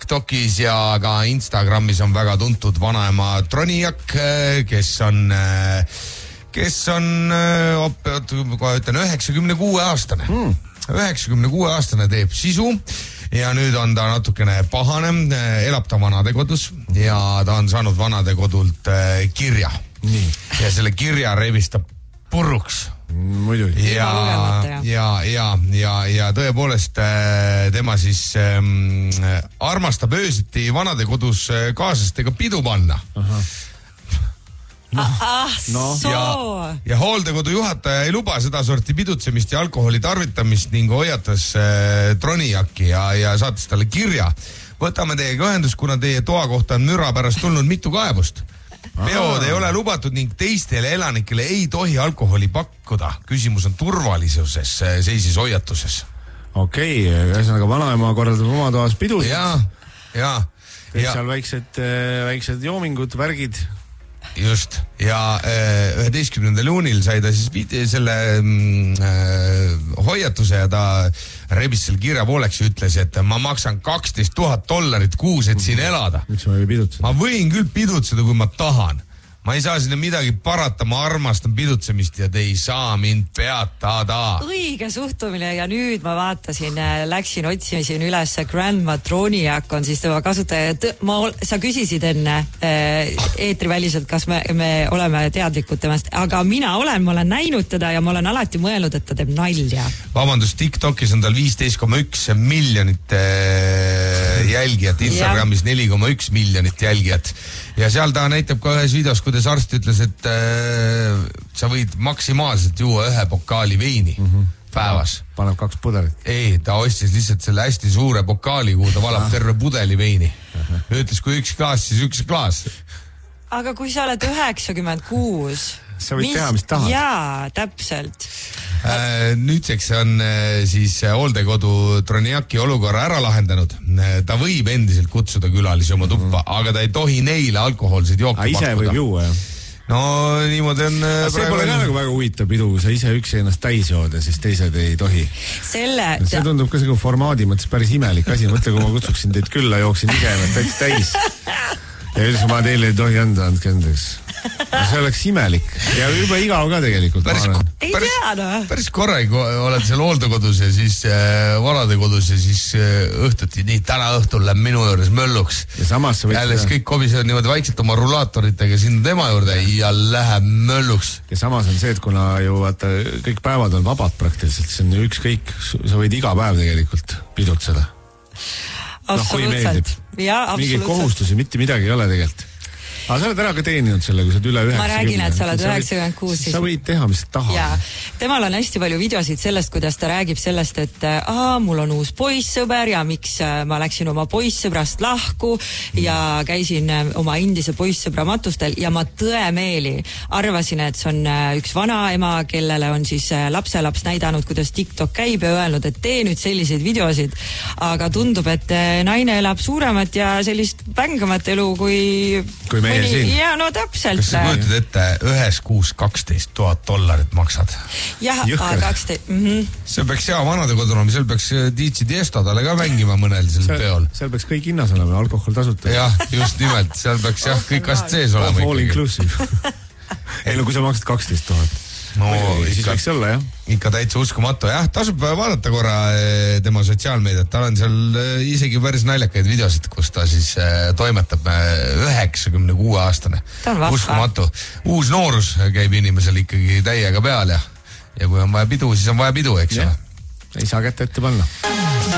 TikTokis ja ka Instagramis on väga tuntud vanaema Tronijak, kes on kohe ütlen 96-aastane. 96-aastane teeb sisu ja nüüd on ta natukene pahane, elab ta vanadekodus ja ta on saanud vanadekodult kirja. Nii. Ja selle kirja rebistab purruks. Muidugi. Ja tõepoolest tema siis armastab öösiti vanadekodus kaaslastega pidu panna. Ja hooldekodu juhataja ei luba seda sorti pidutsemist ja alkoholi tarvitamist ning hoiatas Tronijaki ja saatis talle kirja. Võtame teiega ühendust, kuna teie toa kohta on müra pärast tulnud mitu kaebust. Peod ei ole lubatud ning teistele elanikele ei tohi alkoholi pakkuda. Küsimus on turvalisuses, seisis hoiatuses. Okei, ühesõnaga vanaema korraldab oma toas pidusid. Ja. Seal väiksed joomingud, värgid. Just. Ja 11. juunil sai ta siis selle hoiatuse ja ta rebis selle kirja pooleks ja ütles, et ma maksan $12,000 kuus, et siin elada. Miks ma ei pidutseda? Ma võin küll pidutseda, kui ma tahan. Ma ei saa sinna midagi parata, ma armastan pidutsemist ja te ei saa mind peatada. Õige suhtumine ja nüüd ma vaatasin, läksin otsisin üles Grandma Tronijak on siis tema kasutaja. Sa küsisid enne eetriväliselt, kas me oleme teadlikud temast, aga ma olen näinud teda ja ma olen alati mõelnud, et ta teeb nalja. Vabandust, TikTokis on tal 15,1 miljonit jälgijat, Instagramis 4,1 miljonit jälgijat ja seal ta näitab ka ühes videos, kuidas arst ütles, et sa võid maksimaalselt juua 1 pokaali veini päevas. Paneb 2 pudelit. Ei, ta ostis lihtsalt selle hästi suure pokaali, kuhu ta valab terve pudeli veini. Ütles, kui 1 klaas, siis 1 klaas. Aga kui sa oled 96... Sa võid teha, mis tahad. Jaa, täpselt. Nüüdseks on siis hooldekodu Tronijaki olukorra ära lahendanud. Ta võib endiselt kutsuda külalisi oma tuppa, aga ta ei tohi neile alkohoolseid jooke pakkuda. Ise võib juua, jah? No niimoodi on... See pole ka nagu väga huvitav pidu, kui sa ise üksi ennast täis jood ja siis teised ei tohi. See tundub ka see formaadi mõttes päris imelik asi. Mõtle, kui ma kutsuksin teid külla, jooksin ise ennast täis. Ja üldiselt ma teile ei tohi anda, andke endaks. See oleks imelik ja juba igav ka tegelikult. Päris korra oled seal hooldekodus ja siis vanadekodus ja siis õhtuti nii täna õhtul läheb minu juures mölluks. Ja samas sa võid jälle siis kõik kobisevad niimoodi vaikselt oma rulaatoritega sinna tema juurde ja läheb mölluks. Ja samas on see, et kuna ju vaata kõik päevad on vabad praktiliselt, see on ükskõik, sa võid iga päev tegelikult pidutseda. Kui meeldib. Mingeid kohustusi, mitte midagi ei ole tegelikult. Aga sa oled ära ka teeninud selle, kui sa oled üle 90. Ma räägin, et sa oled 96. Sa võid teha, mis tahad. Jaa, temal on hästi palju videosid sellest, kuidas ta räägib sellest, et mul on uus poissõber ja miks ma läksin oma poissõbrast lahku ja käisin oma endise poissõbra matustel ja ma tõemeeli arvasin, et see on üks vanaema, kellele on siis lapselaps näidanud, kuidas TikTok käib ja öelnud, et tee nüüd selliseid videosid. Aga tundub, et naine elab suuremat ja sellist vängamat elu kui meie siin. Ja, no täpselt. Kas sa kujutad ette, ühes kuus $12,000 maksad? Jah, 12. See peaks hea vanadekoduna, seal peaks DJ Tiesto talle ka mängima mõnel sel peol. Seal peaks kõik hinnas olema, alkohol tasuta. Jah, just nimelt, seal peaks kõik asjad sees olema. All inclusive. Ei, no kui sa maksad 12,000. No, siis võiks olla, jah. Ikka täitsa uskumatu, jah. Tasub vaadata korra tema sotsiaalmeediat. Tal on seal isegi päris naljakaid videosid, kus ta siis toimetab 96-aastane. Uskumatu. Uus noorus käib inimesel ikkagi täiega peal ja kui on vaja pidu, siis on vaja pidu, eks ole. Ei saa kätte ette panna.